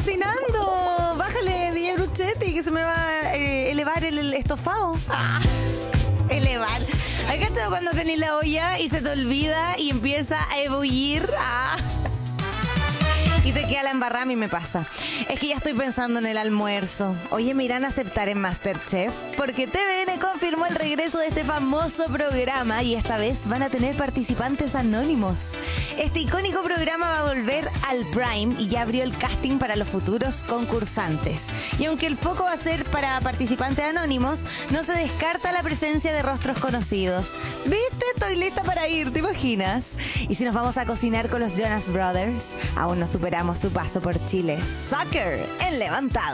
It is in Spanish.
cocinando. Bájale, DJ Bruchetti, que se me va a elevar el estofado. Elevar. ¿Hay que cuando tenés la olla y se te olvida y empieza a ebullir? Y te queda la embarrada, a mí me pasa. Es que ya estoy pensando en el almuerzo. Oye, ¿me irán a aceptar en MasterChef? Porque TVN confirmó el regreso de este famoso programa y esta vez van a tener participantes anónimos. Este icónico programa va a volver al Prime y ya abrió el casting para los futuros concursantes. Y aunque el foco va a ser para participantes anónimos, no se descarta la presencia de rostros conocidos. ¿Viste? Estoy lista para ir, ¿te imaginas? Y si nos vamos a cocinar con los Jonas Brothers, aún no superamos su paso por Chile. Soccer en Levantado.